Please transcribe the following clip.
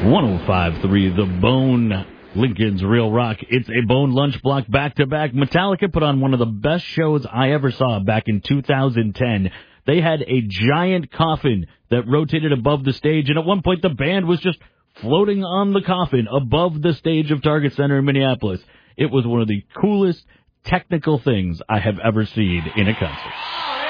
105.3 The Bone, Lincoln's Real Rock. It's a Bone Lunch Block back-to-back. Metallica put on one of the best shows I ever saw back in 2010. They had a giant coffin that rotated above the stage, and at one point the band was just floating on the coffin above the stage of Target Center in Minneapolis. It was one of the coolest technical things I have ever seen in a concert.